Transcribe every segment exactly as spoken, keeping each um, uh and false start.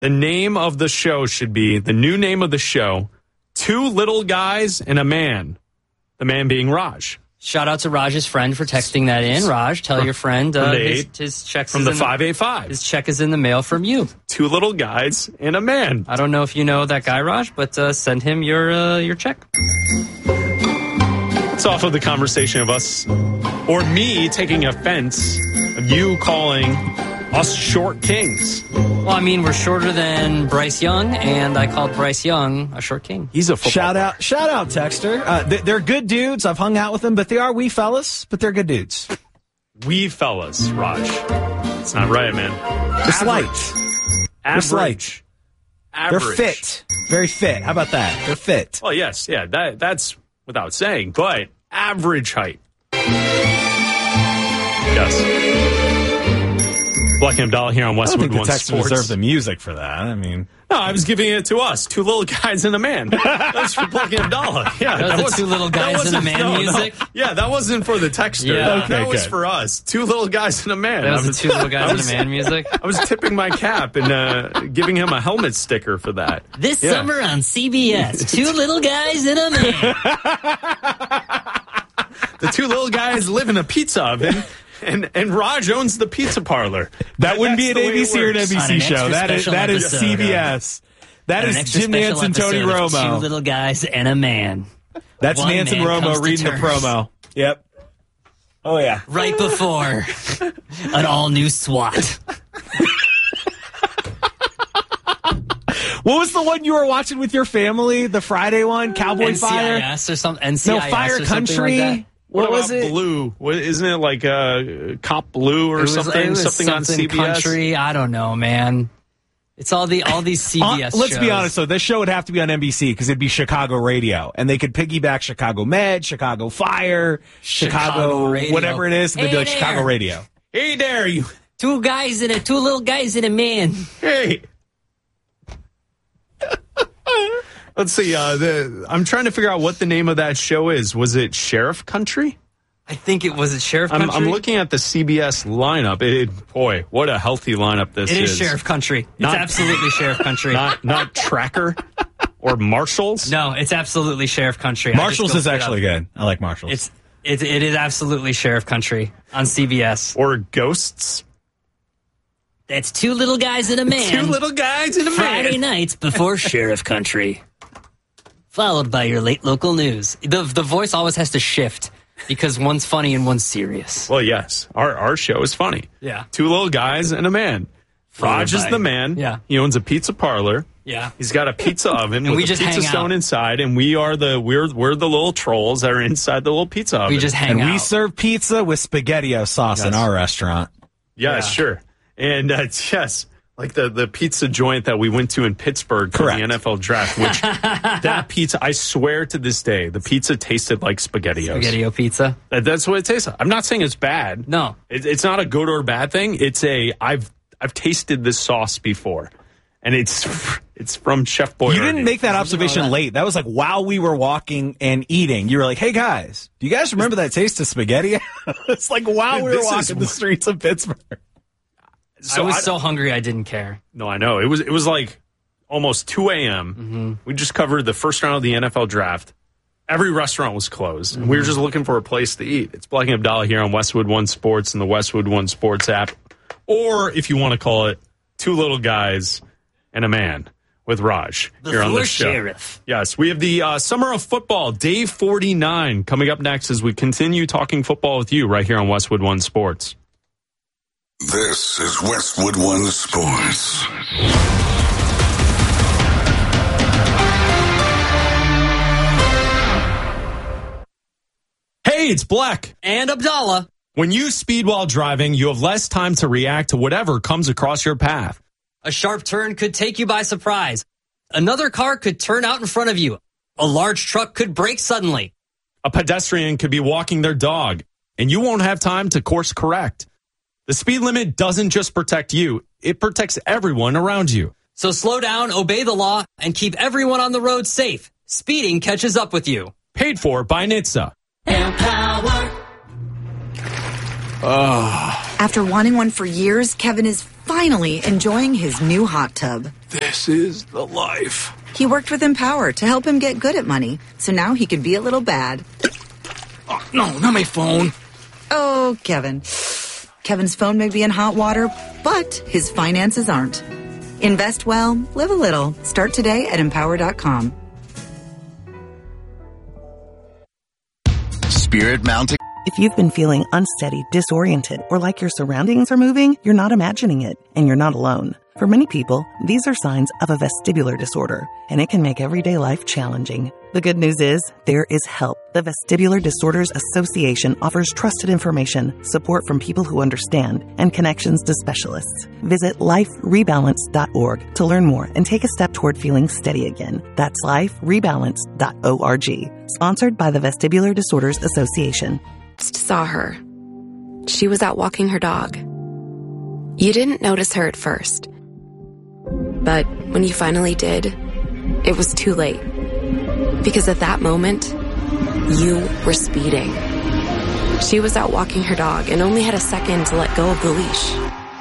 The name of the show should be, the new name of the show, Two Little Guys and a Man. The man being Raj. Shout out to Raj's friend for texting that in. Raj, tell your friend uh, his, his checks from the five eight five. His check is in the mail from you. Two little guys and a man. I don't know if you know that guy, Raj, but uh, send him your uh, your check. It's off of the conversation of us, or me taking offense of you calling us short kings. Well, I mean, we're shorter than Bryce Young, and I called Bryce Young a short king. He's a football shout player. out, shout out, Texter. Uh, they, they're good dudes. I've hung out with them, but they are wee fellas. But they're good dudes. Wee fellas, Raj. It's not right, man. Just light. Average. Average. They're fit. Very fit. How about that? They're fit. Well, yes, yeah, that that's without saying, but average height. Yes. Black and Abdallah here on Westwood One Sports. I don't think the Texans deserve the music for that. I mean, no, I was giving it to us. Two little guys and a man. That's for Black and Abdallah. Yeah, that was that the was, two little guys and a man no, music. No. Yeah, that wasn't for the texter. Yeah. That, Okay, that was good. for us. Two little guys and a man. That was, I was the two little guys was, and a man music. I was tipping my cap and uh, giving him a helmet sticker for that. This Yeah. summer on C B S, two little guys and a man. The two little guys live in a pizza oven. And and Raj owns the pizza parlor. that wouldn't be an That's the A way B it C or an works. N B On C an show. extra That is special that is episode. C B S. That An is extra Jim special Nance and Tony episode of Two Romo. little guys and a man. That's One Nance and man comes Romo to reading the terms. promo. Yep. Oh yeah. Right before an all-new SWAT. What was the one you were watching with your family? The Friday one, Cowboy N C I S Fire. or something. N C I S No, Fire or something Country. like that. What, What was about it? Blue? What, isn't it like uh, Cop Blue or It was, something? it was something, on C B S. Country. I don't know, man. It's all the all these C B S Uh, let's shows. be honest, though. This show would have to be on N B C because it'd be Chicago radio. And they could piggyback Chicago Med, Chicago Fire, Chicago, Chicago radio. whatever it is. And they'd be Hey like there. Chicago radio. Hey there, you. Two guys and a two little guys and a man. Hey. Let's see. Uh, the, I'm trying to figure out what the name of that show is. Was it Sheriff Country? I think it was it Sheriff I'm, Country. I'm looking at the C B S lineup. It, boy, what a healthy lineup this It is. is Sheriff Country. It's Not- absolutely Sheriff Country. Not not Tracker or Marshalls. No, it's absolutely Sheriff Country. I just Marshalls go is straight actually up. good. I like Marshalls. It's it, it is absolutely Sheriff Country on C B S. Or Ghosts. That's two little guys and a man. Two little guys and a Friday man. nights before Sheriff Country. Followed by your late local news. The the voice always has to shift because one's funny and one's serious. Well, yes, our our show is funny. Yeah. Two little guys and a man. Raj is by- the man. Yeah. He owns a pizza parlor. Yeah. He's got a pizza oven with we a just pizza hang stone out. inside, and we are the we're we're the little trolls that are inside the little pizza oven. We just hang and out. we serve pizza with SpaghettiO sauce in Yes. our restaurant. yeah, Yeah. sure. And uh, yes, like the the pizza joint that we went to in Pittsburgh for Correct. the N F L draft. Which that pizza, I swear to this day, the pizza tasted like SpaghettiOs. SpaghettiO pizza. That, that's what it tastes like. I'm not saying it's bad. No. It, it's not a good or bad thing. It's a I've I've tasted this sauce before, and it's it's from Chef Boyardee. You didn't make that observation that. late. That was like while we were walking and eating. You were like, "Hey guys, do you guys remember that taste of spaghetti?" It's like while Dude, we were this is- walking the streets of Pittsburgh. I was so hungry I didn't care. No, I know. It was it was like almost two a.m. Mm-hmm. We just covered the first round of the N F L draft. Every restaurant was closed. And we Mm-hmm. were just looking for a place to eat. It's Black and Abdallah here on Westwood One Sports and the Westwood One Sports app. Or if you want to call it, Two Little Guys and a Man with Raj here on Before the show. Sheriff. Yes, we have the uh, Summer of Football, Day forty-nine, coming up next as we continue talking football with you right here on Westwood One Sports. This is Westwood One Sports. Hey, it's Black. And Abdallah. When you speed while driving, you have less time to react to whatever comes across your path. A sharp turn could take you by surprise. Another car could turn out in front of you. A large truck could brake suddenly. A pedestrian could be walking their dog, and you won't have time to course correct. The speed limit doesn't just protect you, it protects everyone around you. So slow down, obey the law, and keep everyone on the road safe. Speeding catches up with you. Paid for by N H T S A. Empower. Oh, After wanting one for years, Kevin is finally enjoying his new hot tub. This is the life. He worked with Empower to help him get good at money, so now he can be a little bad. Oh, no, not my phone. Oh, Kevin. Kevin's phone may be in hot water, but his finances aren't. Invest well, live a little. Start today at empower dot com. Spirit Mountain. If you've been feeling unsteady, disoriented, or like your surroundings are moving, you're not imagining it, and you're not alone. For many people, these are signs of a vestibular disorder, and it can make everyday life challenging. The good news is, there is help. The Vestibular Disorders Association offers trusted information, support from people who understand, and connections to specialists. Visit life rebalance dot org to learn more and take a step toward feeling steady again. That's life rebalance dot org. Sponsored by the Vestibular Disorders Association. Saw her. She was out walking her dog. You didn't notice her at first. But when you finally did, it was too late. Because at that moment, you were speeding. She was out walking her dog and only had a second to let go of the leash.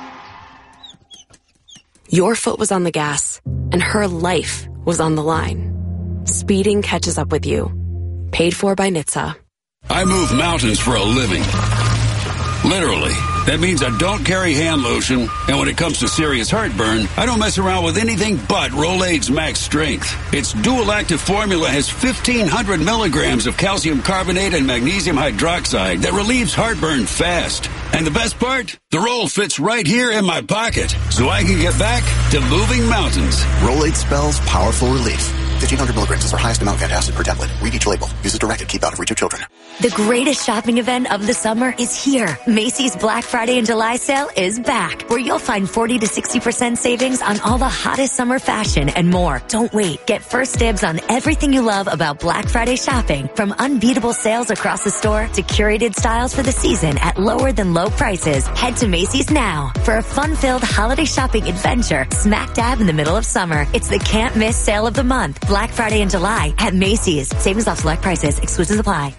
Your foot was on the gas, and her life was on the line. Speeding catches up with you. Paid for by N H T S A. I move mountains for a living. Literally. That means I don't carry hand lotion, and when it comes to serious heartburn, I don't mess around with anything but Rolaids Max Strength. Its dual-active formula has fifteen hundred milligrams of calcium carbonate and magnesium hydroxide that relieves heartburn fast. And the best part? The roll fits right here in my pocket, so I can get back to moving mountains. Rolaids spells powerful relief. fifteen hundred milligrams is our highest amount of antacid per tablet. Read each label. Use as directed. Keep out of reach of children. The greatest shopping event of the summer is here. Macy's Black Friday and July sale is back, where you'll find forty to sixty percent savings on all the hottest summer fashion and more. Don't wait. Get first dibs on everything you love about Black Friday shopping, from unbeatable sales across the store to curated styles for the season at lower than low prices. Head to Macy's now for a fun-filled holiday shopping adventure smack dab in the middle of summer. It's the can't miss sale of the month. Black Friday in July at Macy's. Savings off select prices. Exclusions apply.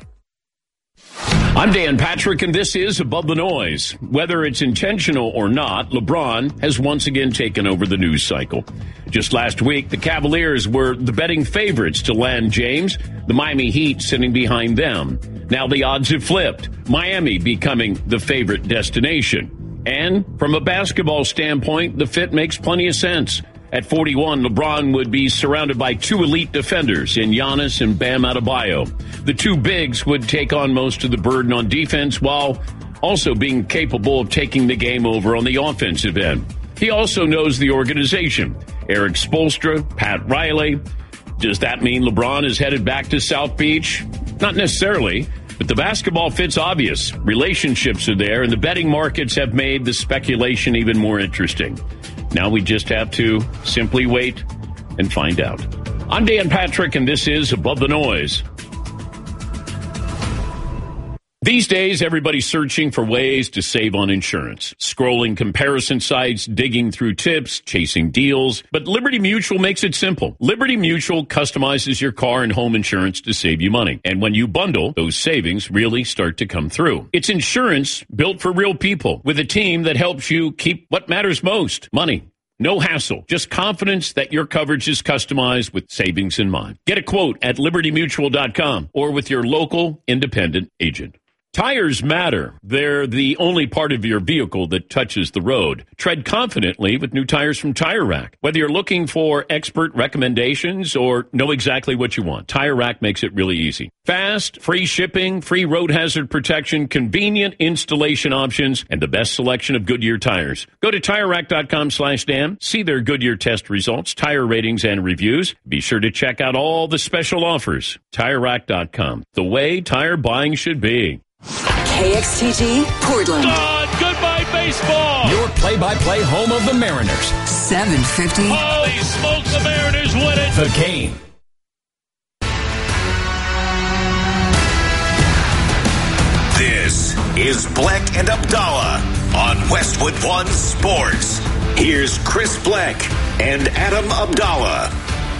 I'm Dan Patrick, and this is Above the Noise. Whether it's intentional or not, LeBron has once again taken over the news cycle. Just last week, the Cavaliers were the betting favorites to land James, the Miami Heat sitting behind them. Now the odds have flipped, Miami becoming the favorite destination. And from a basketball standpoint, the fit makes plenty of sense. At forty-one, LeBron would be surrounded by two elite defenders in Giannis and Bam Adebayo. The two bigs would take on most of the burden on defense while also being capable of taking the game over on the offensive end. He also knows the organization. Eric Spoelstra, Pat Riley. Does that mean LeBron is headed back to South Beach? Not necessarily, but the basketball fit's obvious. Relationships are there, and the betting markets have made the speculation even more interesting. Now we just have to simply wait and find out. I'm Dan Patrick, and this is Above the Noise. These days, everybody's searching for ways to save on insurance. Scrolling comparison sites, digging through tips, chasing deals. But Liberty Mutual makes it simple. Liberty Mutual customizes your car and home insurance to save you money. And when you bundle, those savings really start to come through. It's insurance built for real people with a team that helps you keep what matters most, money. No hassle, just confidence that your coverage is customized with savings in mind. Get a quote at liberty mutual dot com or with your local independent agent. Tires matter. They're the only part of your vehicle that touches the road. Tread confidently with new tires from Tire Rack. Whether you're looking for expert recommendations or know exactly what you want, Tire Rack makes it really easy. Fast, free shipping, free road hazard protection, convenient installation options, and the best selection of Goodyear tires. Go to tire rack dot com slash Dan. See their Goodyear test results, tire ratings, and reviews. Be sure to check out all the special offers. tire rack dot com. The way tire buying should be. K X T G, Portland. God, goodbye baseball. Your play-by-play home of the Mariners. seven fifty. Holy smokes, the Mariners win it. The Game. This is Black and Abdallah on Westwood One Sports. Here's Chris Black and Adam Abdallah.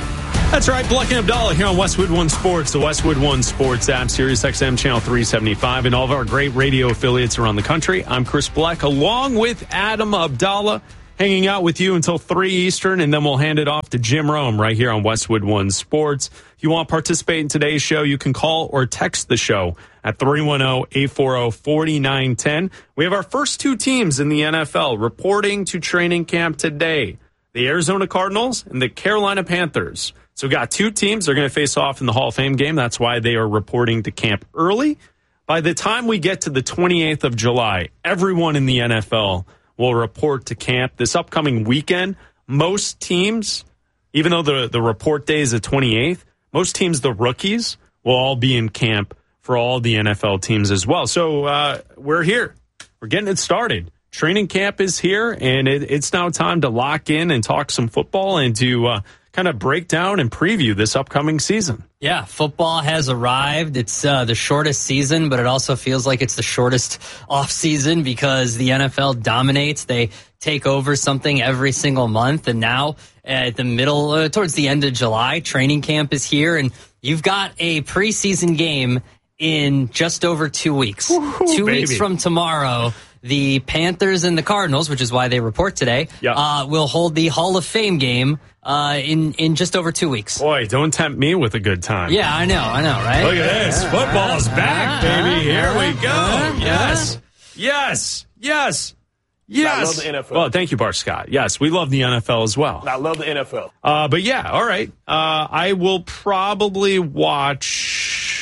That's right, Black and Abdallah here on Westwood One Sports, the Westwood One Sports app, Sirius X M Channel three seventy-five, and all of our great radio affiliates around the country. I'm Chris Black, along with Adam Abdallah, hanging out with you until three Eastern, and then we'll hand it off to Jim Rome right here on Westwood One Sports. If you want to participate in today's show, you can call or text the show at three one zero, eight four zero, four nine one zero. We have our first two teams in the N F L reporting to training camp today, the Arizona Cardinals and the Carolina Panthers. So we've got two teams. They're going to face off in the Hall of Fame game. That's why they are reporting to camp early. By the time we get to the twenty-eighth of July, everyone in the N F L will report to camp this upcoming weekend. Most teams, even though the, the report day is the twenty-eighth, most teams, the rookies, will all be in camp for all the N F L teams as well. So uh, we're here. We're getting it started. Training camp is here, and it, it's now time to lock in and talk some football and to uh, kind of break down and preview this upcoming season. Yeah, football has arrived. It's uh, the shortest season, but it also feels like it's the shortest off season because the N F L dominates. They take over something every single month, and now at the middle, uh, towards the end of July, training camp is here, and you've got a preseason game in just over two weeks. Woo-hoo, two baby. weeks from tomorrow, the Panthers and the Cardinals, which is why they report today, yep. uh, will hold the Hall of Fame game uh, in, in just over two weeks. Boy, don't tempt me with a good time. Yeah, I know, I know, right? Look at this. Football's back, baby. Here we go. Yes. Yes. Yes. Yes. I love the N F L. Well, thank you, Bart Scott. Yes, we love the N F L as well. I love the N F L. Uh, but yeah, all right. Uh, I will probably watch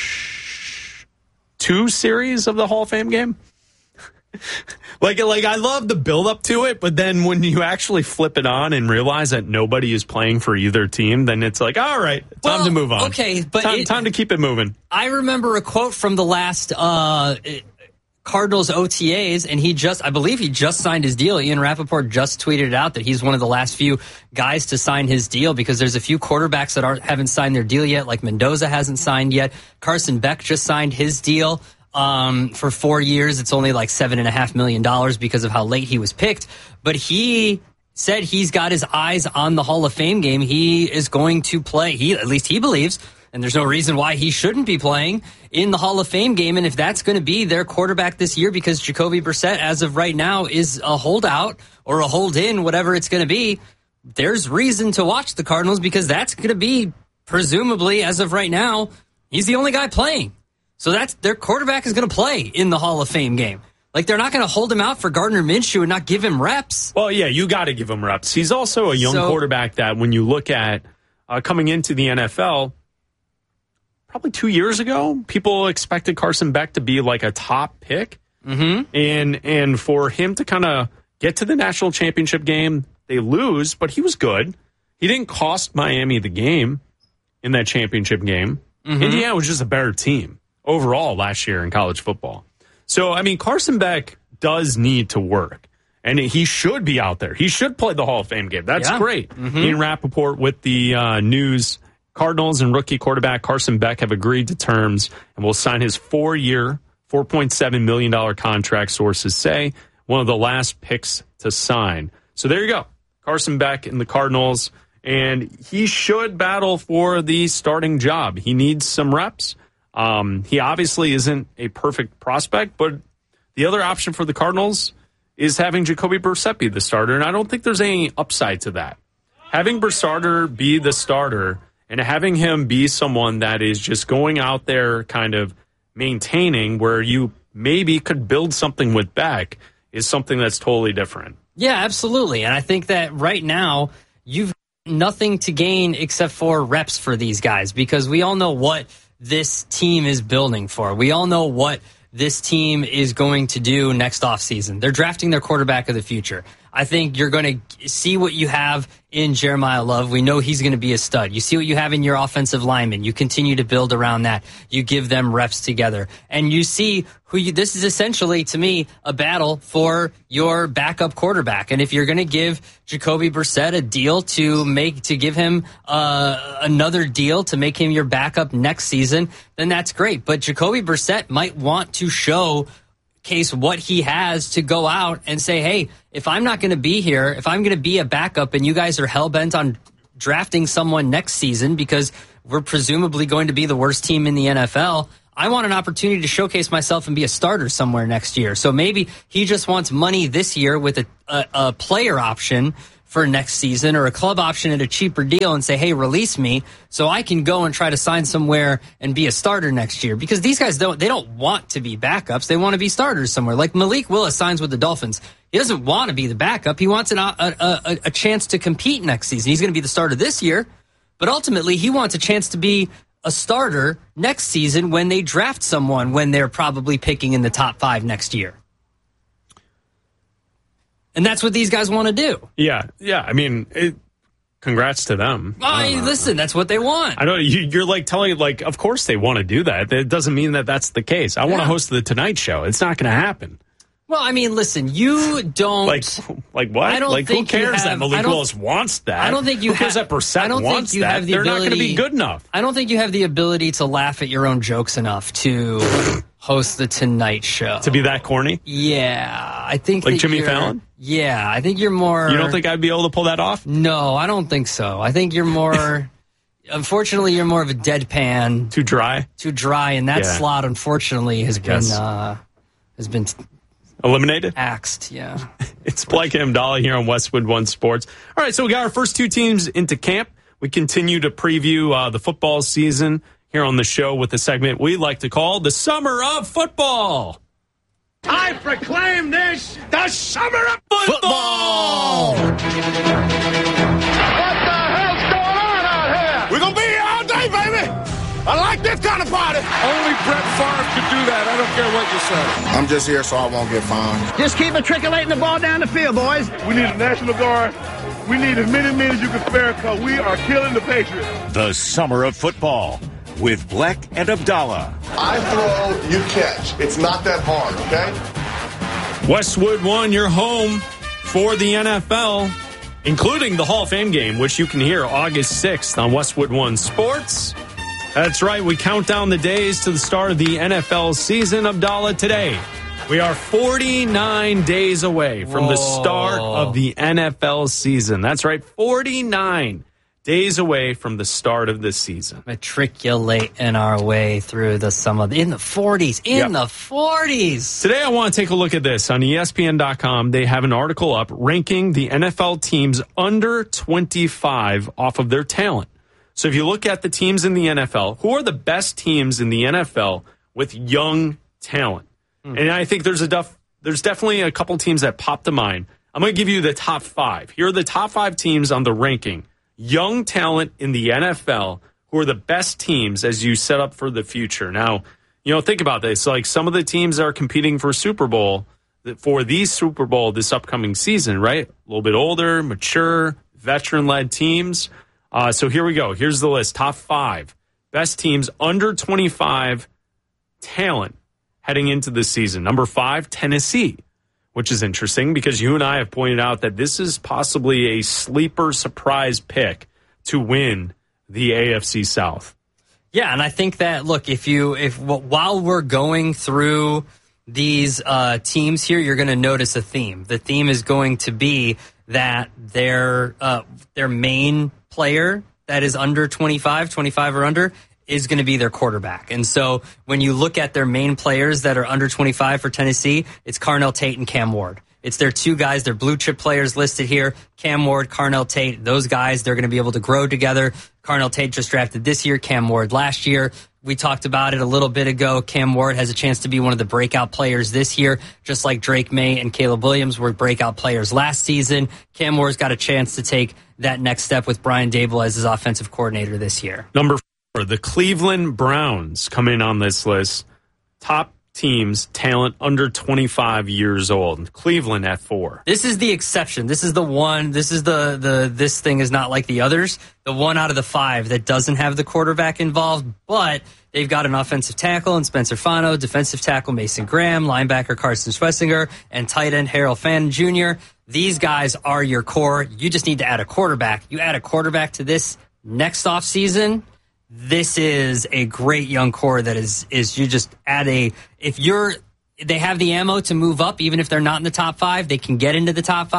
two series of the Hall of Fame game. like, like I love the build up to it, but then when you actually flip it on and realize that nobody is playing for either team, then it's like, all right, time well, to move on. Okay, but time, it, time to keep it moving. I remember a quote from the last uh, Cardinals O T As, and he just, I believe he just signed his deal. Ian Rappaport just tweeted it out that he's one of the last few guys to sign his deal because there's a few quarterbacks that aren't, haven't signed their deal yet, like Mendoza hasn't signed yet. Carson Beck just signed his deal. Um, for four years, it's only like seven and a half million dollars because of how late he was picked. But he said he's got his eyes on the Hall of Fame game. He is going to play. He, at least he believes, and there's no reason why he shouldn't be playing in the Hall of Fame game. And if that's going to be their quarterback this year, because Jacoby Brissett, as of right now, is a holdout or a hold in, whatever it's going to be, there's reason to watch the Cardinals because that's going to be presumably, as of right now, he's the only guy playing. So that's their quarterback is going to play in the Hall of Fame game. Like, they're not going to hold him out for Gardner Minshew and not give him reps. Well, yeah, you got to give him reps. He's also a young so, quarterback that when you look at uh, coming into the N F L, probably two years ago, people expected Carson Beck to be like a top pick. Mm-hmm. And, and for him to kind of get to the national championship game, they lose, but he was good. He didn't cost Miami the game in that championship game. Mm-hmm. Indiana was just a better team overall last year in college football. So, I mean, Carson Beck does need to work, and he should be out there. He should play the Hall of Fame game. That's yeah. great. Mm-hmm. Ian Rappaport with the uh, news, Cardinals and rookie quarterback Carson Beck have agreed to terms and will sign his four-year, four point seven million dollars contract, sources say, one of the last picks to sign. So there you go. Carson Beck and the Cardinals, and he should battle for the starting job. He needs some reps. Um, he obviously isn't a perfect prospect, but the other option for the Cardinals is having Jacoby Brissett be the starter, and I don't think there's any upside to that. Having Brissett be the starter and having him be someone that is just going out there kind of maintaining where you maybe could build something with Beck is something that's totally different. Yeah, absolutely. And I think that right now you've nothing to gain except for reps for these guys because we all know what this team is building for. We all know what this team is going to do next offseason. They're drafting their quarterback of the future. I think you're going to see what you have in Jeremiah Love. We know he's going to be a stud. You see what you have in your offensive linemen. You continue to build around that. You give them reps together. And you see who you, this is essentially, to me, a battle for your backup quarterback. And if you're going to give Jacoby Brissett a deal to make, to give him uh, another deal to make him your backup next season, then that's great. But Jacoby Brissett might want to show case what he has to go out and say, hey, if I'm not going to be here, if I'm going to be a backup and you guys are hell-bent on drafting someone next season because we're presumably going to be the worst team in the N F L. I want an opportunity to showcase myself and be a starter somewhere next year. So maybe he just wants money this year with a, a, a player option for next season or a club option at a cheaper deal and say, hey, release me so I can go and try to sign somewhere and be a starter next year. Because these guys don't, they don't want to be backups. They want to be starters somewhere. Like Malik Willis signs with the Dolphins. He doesn't want to be the backup. He wants an, a, a, a chance to compete next season. He's going to be the starter this year, but ultimately he wants a chance to be a starter next season when they draft someone when they're probably picking in the top five next year. And that's what these guys want to do. Yeah, yeah. I mean, it, congrats to them. I, I listen, that's what they want. I know you, you're like telling, like, of course they want to do that. It doesn't mean that that's the case. I yeah. want to host the Tonight Show. It's not going to happen. Well, I mean, listen, you don't like like what? I don't like think who cares have, that Malik Willis wants that? I don't think you who cares have, that Brissett I don't wants think you that. have the They're ability, not going to be good enough. I don't think you have the ability to laugh at your own jokes enough to host the Tonight Show. To be that corny? Yeah, I think like that Jimmy you're, Fallon. Yeah, I think you're more. You don't think I'd be able to pull that off? No, I don't think so. I think you're more. Unfortunately, you're more of a deadpan. Too dry. Too dry, and that yeah. slot, unfortunately, has been uh, has been. Eliminated? Axed, yeah. It's Blake and Abdallah here on Westwood One Sports. All right, so we got our first two teams into camp. We continue to preview uh, the football season here on the show with a segment we like to call the Summer of Football. I proclaim this the Summer of Football! What the hell's going on out here? We're going to be here all day, baby! I like this kind of party. Only Brett Favre could do that. I don't care what you say. I'm just here so I won't get fined. Just keep matriculating the ball down the field, boys. We need a National Guard. We need as many men as you can spare because we are killing the Patriots. The Summer of Football with Black and Abdallah. I throw, you catch. It's not that hard, okay? Westwood One, your home for the N F L, including the Hall of Fame game, which you can hear August sixth on Westwood One Sports. That's right. We count down the days to the start of the N F L season, Abdallah. Today, we are forty-nine days away from Whoa. the start of the N F L season. That's right. forty-nine days away from the start of the season. Matriculating our way through the summer in the forties. In yep. the forties. Today, I want to take a look at this. On E S P N dot com, they have an article up ranking the N F L teams under twenty-five off of their talent. So if you look at the teams in the N F L, who are the best teams in the N F L with young talent? Mm. And I think there's a def- there's definitely a couple teams that pop to mind. I'm going to give you the top five. Here are the top five teams on the ranking. Young talent in the N F L who are the best teams as you set up for the future. Now, you know, think about this. Like some of the teams that are competing for Super Bowl, for the Super Bowl this upcoming season, right? A little bit older, mature, veteran-led teams. Uh, so here we go. Here's the list. Top five best teams under twenty-five talent heading into this season. Number five, Tennessee, which is interesting because you and I have pointed out that this is possibly a sleeper surprise pick to win the A F C South. Yeah, and I think that, look, if you, if while we're going through these uh, teams here, you're going to notice a theme. The theme is going to be that their uh, their main player that is under twenty-five, twenty-five or under, is going to be their quarterback. And so when you look at their main players that are under twenty-five for Tennessee, it's Carnell Tate and Cam Ward. It's their two guys, their blue chip players listed here, Cam Ward, Carnell Tate. Those guys, they're going to be able to grow together. Carnell Tate just drafted this year, Cam Ward last year. We talked about it a little bit ago. Cam Ward has a chance to be one of the breakout players this year, just like Drake May and Caleb Williams were breakout players last season. Cam Ward's got a chance to take that next step with Brian Daboll as his offensive coordinator this year. Number four, the Cleveland Browns come in on this list. Top teams, talent under twenty-five years old. Cleveland at four. This is the exception. This is the one. This is the, the this thing is not like the others. The one out of the five that doesn't have the quarterback involved, but they've got an offensive tackle in Spencer Fano, defensive tackle Mason Graham, linebacker Carson Schwessinger, and tight end Harold Fannin Junior These guys are your core. You just need to add a quarterback. You add a quarterback to this next offseason, this is a great young core that is, is you just add a, if you're, they have the ammo to move up, even if they're not in the top five, they can get into the top five.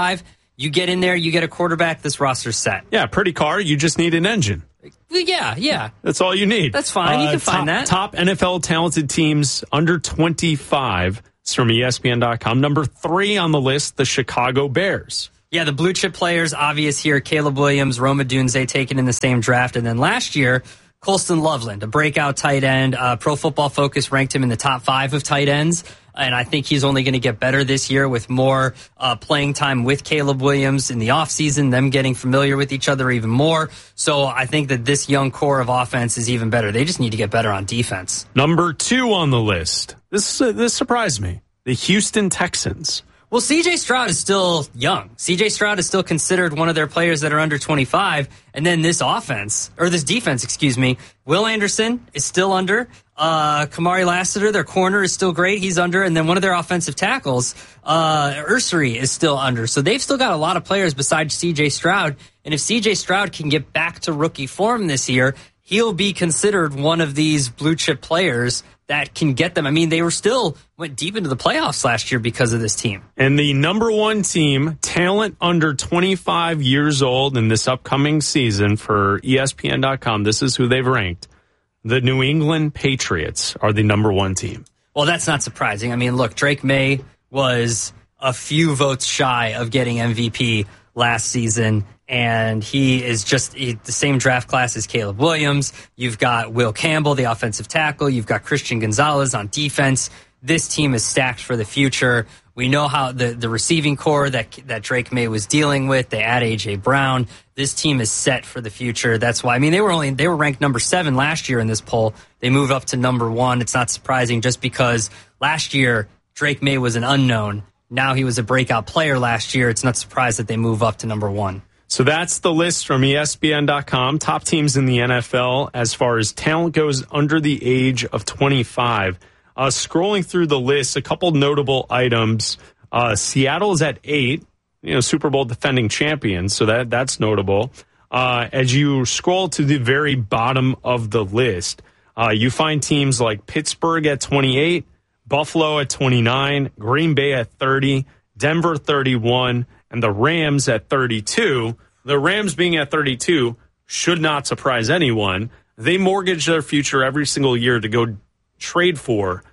You get in there, you get a quarterback, this roster's set. Yeah, pretty car. You just need an engine. Yeah, yeah. That's all you need. That's fine. You Uh, can top, find that. Top N F L talented teams under twenty-five. It's from E S P N dot com. Number three on the list, the Chicago Bears. Yeah, the blue chip players, obvious here. Caleb Williams, Roma Dunze taken in the same draft. And then last year, Colston Loveland, a breakout tight end. Uh, Pro Football Focus ranked him in the top five of tight ends. And I think he's only going to get better this year with more uh, playing time with Caleb Williams in the offseason, them getting familiar with each other even more. So I think that this young core of offense is even better. They just need to get better on defense. Number two on the list. This uh, this surprised me. The Houston Texans. Well, C J Stroud is still young. C J Stroud is still considered one of their players that are under twenty-five. And then this offense, or this defense, excuse me, Will Anderson is still under. Uh, Kamari Lassiter, their corner, is still great. He's under. And then one of their offensive tackles, uh, Ursary, is still under. So they've still got a lot of players besides C J Stroud. And if C J Stroud can get back to rookie form this year, he'll be considered one of these blue chip players that can get them. I mean, they were still went deep into the playoffs last year because of this team. And the number one team, talent under twenty-five years old in this upcoming season for E S P N dot com, this is who they've ranked. The New England Patriots are the number one team. Well, that's not surprising. I mean, look, Drake May was a few votes shy of getting M V P last season, and he is just he, the same draft class as Caleb Williams. You've got Will Campbell, the offensive tackle. You've got Christian Gonzalez on defense. This team is stacked for the future. We know how the, the receiving core that that Drake May was dealing with. They add A J Brown. This team is set for the future. That's why, I mean, they were only they were ranked number seven last year in this poll. They move up to number one. It's not surprising just because last year Drake May was an unknown. Now he was a breakout player last year. It's not surprised that they move up to number one. So that's the list from E S P N dot com. Top teams in the N F L as far as talent goes under the age of twenty-five. Uh, scrolling through the list, a couple notable items. Uh, Seattle is at eight, you know, Super Bowl defending champions, so that that's notable. Uh, as you scroll to the very bottom of the list, uh, you find teams like Pittsburgh at twenty-eight, Buffalo at twenty-nine, Green Bay at thirty, Denver thirty-one, and the Rams at thirty-two. The Rams being at thirty-two should not surprise anyone. They mortgage their future every single year to go trade for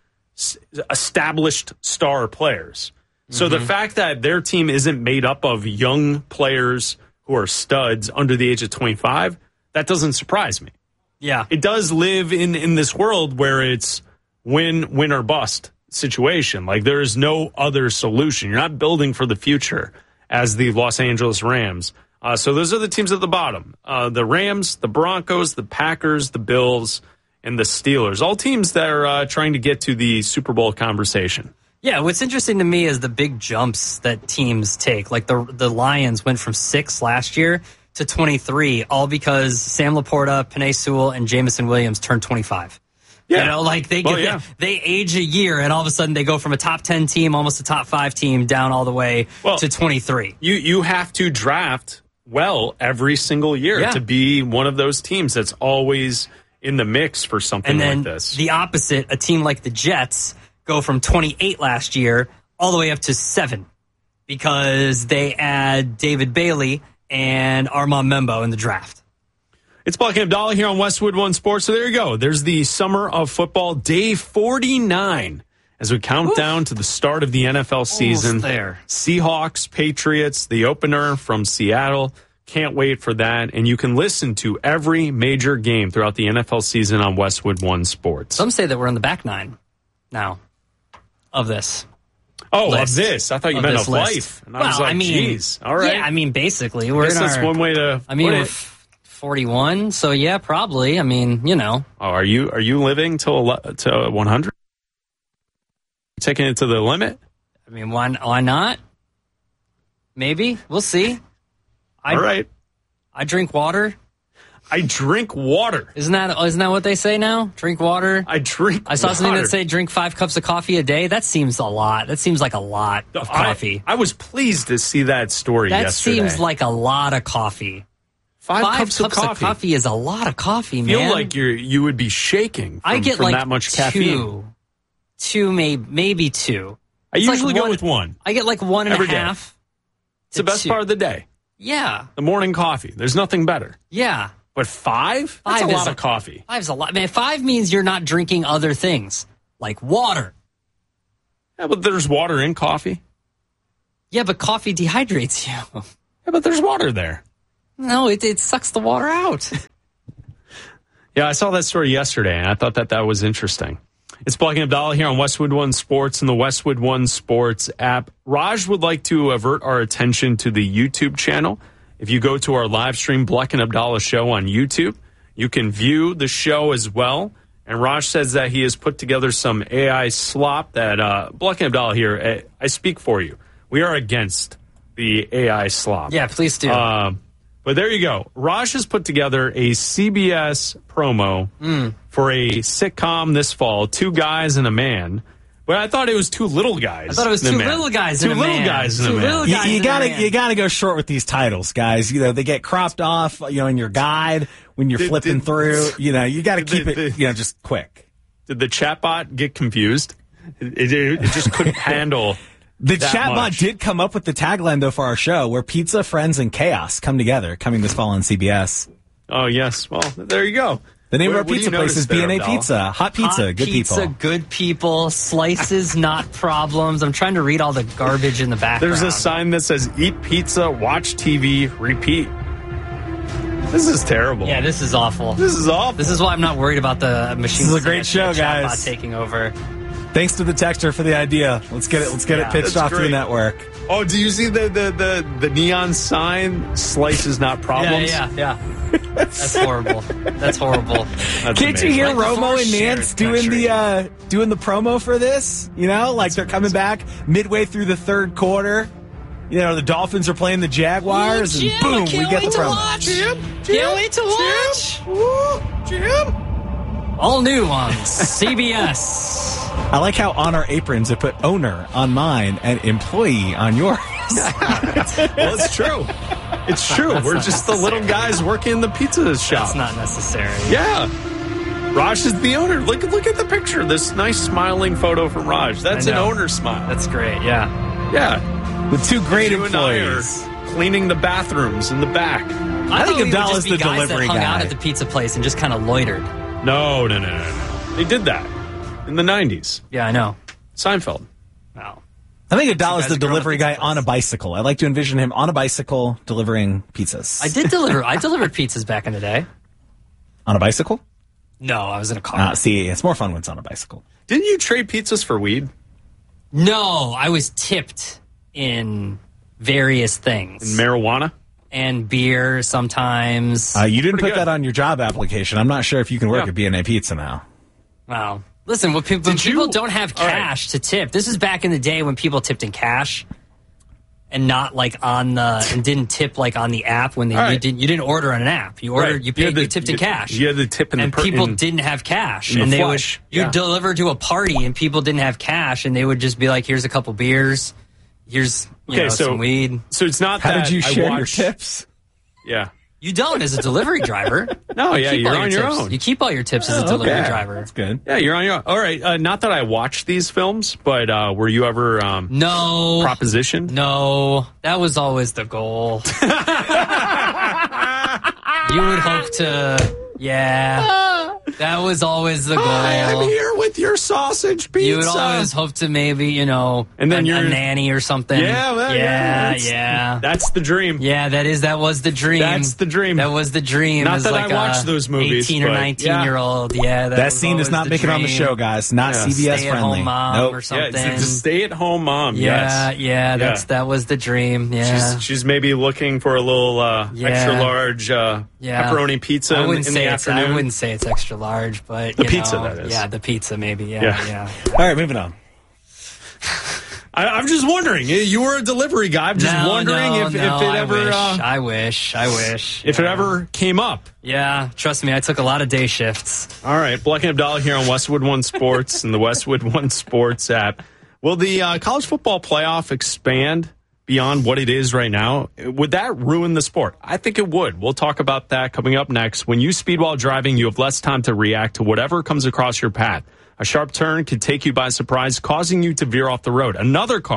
established star players. So mm-hmm. the fact that their team isn't made up of young players who are studs under the age of twenty-five, that doesn't surprise me. Yeah. It does live in, in this world where it's win, win or bust situation. Like there is no other solution. You're not building for the future as the Los Angeles Rams. Uh, so those are the teams at the bottom. Uh, the Rams, the Broncos, the Packers, the Bills, and the Steelers. All teams that are uh, trying to get to the Super Bowl conversation. Yeah, what's interesting to me is the big jumps that teams take. Like the the Lions went from six last year to twenty-three, all because Sam Laporta, Penei Sewell, and Jamison Williams turned twenty-five. Yeah. You know, like they get, well, yeah. they, they age a year, and all of a sudden they go from a top ten team, almost a top five team, down all the way well, to twenty-three. You you have to draft well every single year yeah. to be one of those teams that's always in the mix for something and then like this. The opposite, a team like the Jets go from twenty-eight last year all the way up to seven because they add David Bailey and Armand Membo in the draft. It's Black and Abdallah here on Westwood One Sports. So there you go. There's the summer of football, day forty-nine, as we count Oof. down to the start of the N F L season. Almost there. Seahawks, Patriots, the opener from Seattle. Can't wait for that. And you can listen to every major game throughout the N F L season on Westwood One Sports. Some say that we're in the back nine now of this. Oh, list. of this. I thought you of mean of list. life. And well, I was like, I mean, geez. All right. Yeah, I mean, basically. I We're guess in that's our, one way to I mean, put we're it. forty-one, so yeah, probably. I mean, you know. Oh, are you are you living till to one hundred? Taking it to the limit? I mean, why why not? Maybe. We'll see. I, All right. I drink water. I drink water. Isn't that isn't that what they say now? Drink water. I drink I saw water. something that say drink five cups of coffee a day. That seems a lot. That seems like a lot of I, coffee. I was pleased to see that story that yesterday. seems like a lot of coffee. Five, Five cups, cups of, coffee. of coffee is a lot of coffee, I man. feel like you you would be shaking from, I get from like that much two, caffeine. Two, maybe, maybe two. I It's usually like go one, with one. I get like one and Every a half. Day. It's the best two. part of the day. Yeah. The morning coffee. There's nothing better. Yeah. But five? That's Five a is lot a- of coffee. Five's a lot. Man, five means you're not drinking other things like water. Yeah, but there's water in coffee. Yeah, but coffee dehydrates you. Yeah, but there's water there. No, it, it sucks the water out. Yeah, I saw that story yesterday, and I thought that that was interesting. It's Black and Abdallah here on Westwood One Sports and the Westwood One Sports app. Raj would like to avert our attention to the YouTube channel. If you go to our live stream, Black and Abdallah show on YouTube, you can view the show as well. And Raj says that he has put together some A I slop that, uh, Black and Abdallah here, I, I speak for you. We are against the A I slop. Yeah, please do. Uh, but there you go. Raj has put together a C B S promo Mm. for a sitcom this fall, Two Guys and a Man. But I thought it was two little guys. I thought it was and two a man. little guys Two and a little man. guys and Two a man. little You, guys you and a gotta man. you gotta go short with these titles, guys. You know they get cropped off. You know in your guide when you're Did- flipping did- through. You know you got to did keep the- it. You know just quick. Did the chatbot get confused? It, it, it just couldn't handle The that chatbot much. did come up with the tagline though for our show, where pizza, friends, and chaos come together. Coming this fall on C B S. Oh yes. Well, there you go. The name What- of our what do you pizza place notice is there, B and A Abdallah? Pizza. Hot pizza, Hot good pizza, people. good people. Slices, not problems. I'm trying to read all the garbage in the background. There's a sign that says "Eat pizza, watch T V, repeat." This is terrible. Yeah, this is awful. This is awful. This is why I'm not worried about the machine. This is a great show, chatbot guys. taking over. Thanks to the texter for the idea. Let's get it. Let's get Yeah. it pitched That's off to the great. network. Oh, do you see the the the, the neon sign? Slices, not problems. Yeah, yeah, yeah. That's horrible. That's horrible. That's Can't you amazing. hear Like the Romo force and shared Nance doing country. the uh, doing the promo for this? You know, like they're coming back midway through the third quarter. You know, the Dolphins are playing the Jaguars, Ooh, Jim, and boom, I can't we get wait the to promo. watch. Jim, Can't wait to watch. Ooh, Jim. All new on C B S. I like how on our aprons it put owner on mine and employee on yours. Well, it's true. It's true. That's We're not just the little guys working in the pizza shop. That's not necessary. Yeah. Raj is the owner. Look, look at the picture. This nice smiling photo from Raj. That's I an know. owner smile. That's great. Yeah. Yeah. With two great you employees. and I are cleaning the bathrooms in the back. I think thought we would Abdallah's just be the guys delivery that hung guy. out at the pizza place and just kind of loitered. No, no, no, no, no. They did that in the nineties. Yeah, I know. Seinfeld. Wow. I think Abdallah's guys the are growing delivery up pizza guy on a bicycle. I like to envision him on a bicycle delivering pizzas. I did deliver. I delivered pizzas back in the day. On a bicycle? No, I was in a car. Ah, see, it's more fun when it's on a bicycle. Didn't you trade pizzas for weed? No, I was tipped in various things. And marijuana? And beer sometimes. Uh, you didn't Pretty put good. that on your job application. I'm not sure if you can work Yeah. at B and A Pizza now. Wow. Listen, when people, when Did you- people don't have All right. cash to tip, this is back in the day when people tipped in cash and not like on the, and didn't tip like on the app when they, All you right. didn't, you didn't order on an app. You ordered, Right. you paid, had you, the- tipped in you- cash. You had the tip in and the per- people in- didn't have cash, in the and they flush. would you Yeah. would deliver to a party, and people didn't have cash, and they would just be like, "Here's a couple beers, here's you Okay, know, so- some weed." So it's not How that did you I share your watched- tips? Yeah. You don't as a delivery driver. No, You yeah, keep you're all on your tips. own. You keep all your tips as a Oh, delivery okay. driver. That's good. Yeah, you're on your own. All right. Uh, not that I watched these films, but uh, were you ever um, No. propositioned? No, that was always the goal. You would hope to, yeah. That was always the goal. Hi, I'm here with your sausage pizza. You would always hope to maybe, you know, And then a, you're- a nanny or something. Yeah, well, yeah, yeah, that's- yeah. That's the dream. Yeah, that is. That was the dream. That's the dream. That was the dream. Not as that like I watched a those movies, eighteen or but, nineteen yeah. year old. Yeah, that, That was scene does always not the make it on the dream. show, guys. Not Yeah. C B S Stay-at-home friendly. mom Nope. or Yeah, something. it's a stay-at-home mom. Yeah, yes. yeah. That's that was the dream. Yeah. She's, she's maybe looking for a little uh, Yeah. extra large uh, Yeah. pepperoni pizza I in, wouldn't in say the it's, afternoon. I wouldn't say it's extra large, but The you pizza, know, that is. Yeah, the pizza maybe. Yeah, Yeah. yeah. All right, moving on. I, I'm just wondering. You were a delivery guy. I'm just No, wondering no, if, no, if it I ever wish, uh, I wish. I wish. if it yeah. ever came up. Yeah, trust me, I took a lot of day shifts. All right, Black and Abdallah here on Westwood One Sports and the Westwood One Sports app. Will the uh, college football playoff expand beyond what it is right now? Would that ruin the sport? I think it would. We'll talk about that coming up next. When you speed while driving, you have less time to react to whatever comes across your path. A sharp turn could take you by surprise, causing you to veer off the road. Another car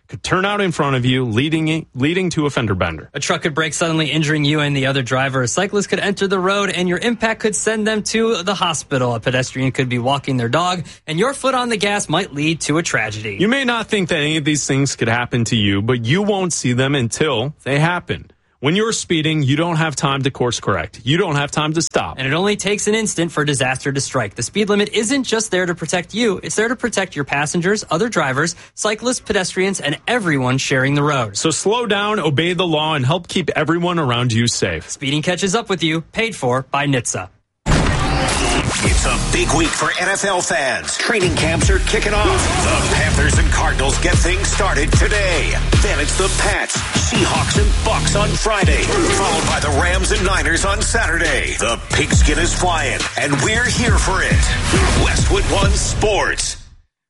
could turn out in front of you, leading leading to a fender bender. A truck could brake suddenly, injuring you and the other driver. A cyclist could enter the road, and your impact could send them to the hospital. A pedestrian could be walking their dog, and your foot on the gas might lead to a tragedy. You may not think that any of these things could happen to you, but you won't see them until they happen. When you're speeding, you don't have time to course correct. You don't have time to stop. And it only takes an instant for disaster to strike. The speed limit isn't just there to protect you. It's there to protect your passengers, other drivers, cyclists, pedestrians, and everyone sharing the road. So slow down, obey the law, and help keep everyone around you safe. Speeding catches up with you. Paid for by N H T S A. It's a big week for N F L fans. Training camps are kicking off. The Panthers and Cardinals get things started today. Then it's the Pats, Seahawks, and Bucks on Friday, followed by the Rams and Niners on Saturday. The pigskin is flying, and we're here for it. Westwood One Sports.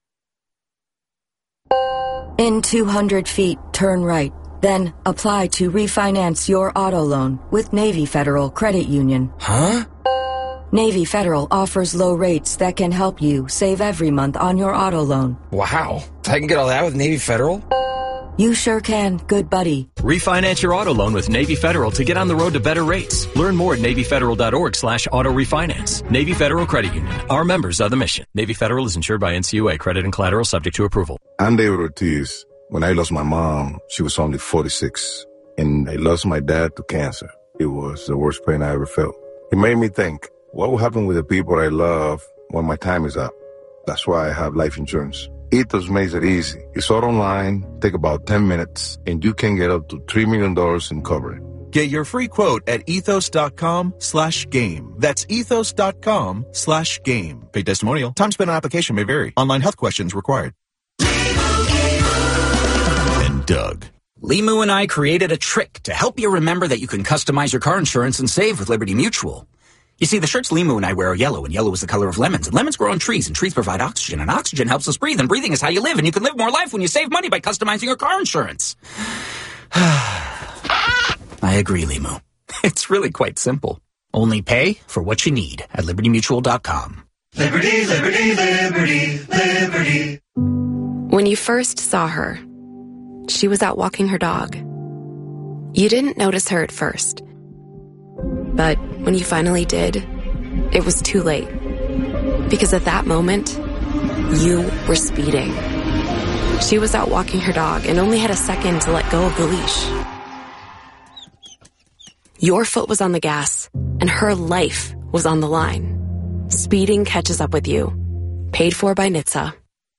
In two hundred feet, turn right. Then apply to refinance your auto loan with Navy Federal Credit Union. Huh? Navy Federal offers low rates that can help you save every month on your auto loan. Wow. I can get all that with Navy Federal? You sure can, good buddy. Refinance your auto loan with Navy Federal to get on the road to better rates. Learn more at NavyFederal.org slash auto refinance. Navy Federal Credit Union. Our members are the mission. Navy Federal is insured by N C U A. Credit and collateral subject to approval. I'm David Ortiz. When I lost my mom, she was only forty-six. And I lost my dad to cancer. It was the worst pain I ever felt. It made me think, what will happen with the people I love when my time is up? That's why I have life insurance. Ethos makes it easy. It's all online, take about ten minutes, and you can get up to three million dollars in coverage. Get your free quote at ethos.com slash game. That's ethos.com slash game. Paid testimonial. Time spent on application may vary. Online health questions required. And Doug. Limu and I created a trick to help you remember that you can customize your car insurance and save with Liberty Mutual. You see, the shirts Limu and I wear are yellow, and yellow is the color of lemons. And lemons grow on trees, and trees provide oxygen, and oxygen helps us breathe, and breathing is how you live, and you can live more life when you save money by customizing your car insurance. I agree, Limu. It's really quite simple. Only pay for what you need at liberty mutual dot com. Liberty, liberty, liberty, liberty. When you first saw her, she was out walking her dog. You didn't notice her at first. But when you finally did, it was too late. Because at that moment, you were speeding. She was out walking her dog and only had a second to let go of the leash. Your foot was on the gas, and her life was on the line. Speeding catches up with you. Paid for by N H T S A.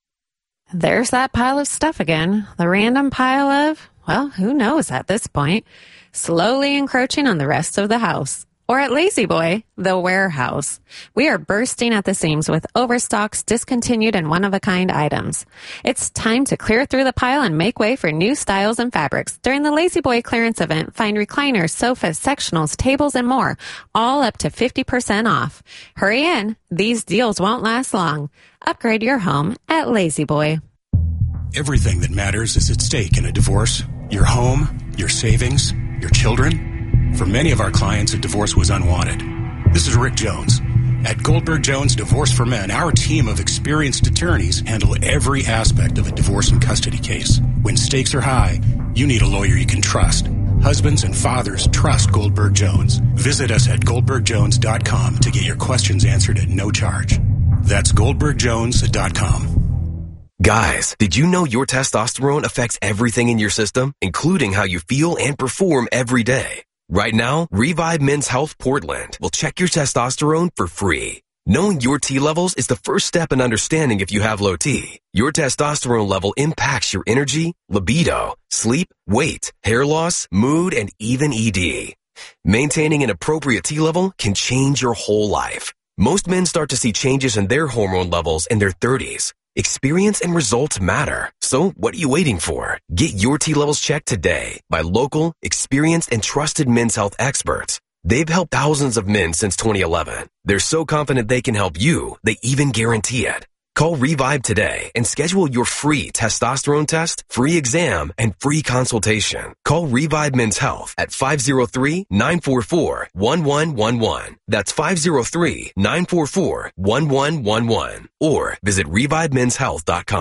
There's that pile of stuff again. The random pile of, well, who knows at this point, slowly encroaching on the rest of the house. Or at La-Z-Boy, the warehouse. We are bursting at the seams with overstocks, discontinued, and one-of-a-kind items. It's time to clear through the pile and make way for new styles and fabrics. During the La-Z-Boy clearance event, find recliners, sofas, sectionals, tables, and more, all up to fifty percent off. Hurry in. These deals won't last long. Upgrade your home at La-Z-Boy. Everything that matters is at stake in a divorce. Your home, your savings, your children. For many of our clients, a divorce was unwanted. This is Rick Jones. At Goldberg Jones Divorce for Men, our team of experienced attorneys handle every aspect of a divorce and custody case. When stakes are high, you need a lawyer you can trust. Husbands and fathers trust Goldberg Jones. Visit us at goldberg jones dot com to get your questions answered at no charge. That's goldberg jones dot com. Guys, did you know your testosterone affects everything in your system, including how you feel and perform every day? Right now, Revive Men's Health Portland will check your testosterone for free. Knowing your T levels is the first step in understanding if you have low T. Your testosterone level impacts your energy, libido, sleep, weight, hair loss, mood, and even E D. Maintaining an appropriate T level can change your whole life. Most men start to see changes in their hormone levels in their thirties. Experience and results matter. So what are you waiting for? Get your T levels checked today by local, experienced, and trusted men's health experts. They've helped thousands of men since twenty eleven. They're so confident they can help you, they even guarantee it. Call Revive today and schedule your free testosterone test, free exam, and free consultation. Call Revive Men's Health at five oh three, nine four four, one one one one. That's five oh three, nine four four, one one one one. Or visit revive men's health dot com.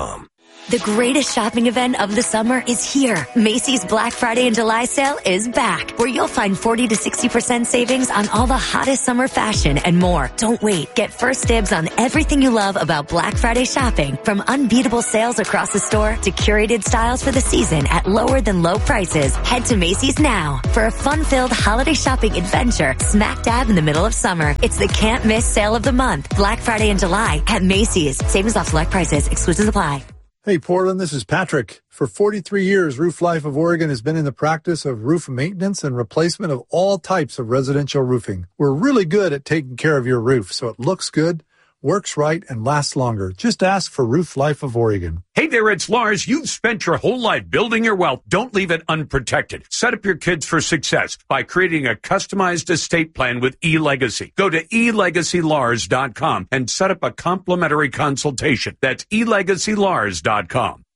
The greatest shopping event of the summer is here. Macy's Black Friday and July sale is back, where you'll find forty to sixty percent savings on all the hottest summer fashion and more. Don't wait. Get first dibs on everything you love about Black Friday shopping, from unbeatable sales across the store to curated styles for the season at lower than low prices. Head to Macy's now for a fun-filled holiday shopping adventure smack dab in the middle of summer. It's the can't miss sale of the month. Black Friday and July at Macy's. Savings off select prices. Exclusions apply. Hey, Portland, this is Patrick. For forty-three years, Roof Life of Oregon has been in the practice of roof maintenance and replacement of all types of residential roofing. We're really good at taking care of your roof so it looks good, works right, and lasts longer. Just ask for Roof Life of Oregon. Hey there, it's Lars. You've spent your whole life building your wealth. Don't leave it unprotected. Set up your kids for success by creating a customized estate plan with eLegacy. Go to e legacy lars dot com and set up a complimentary consultation. That's e legacy lars dot com.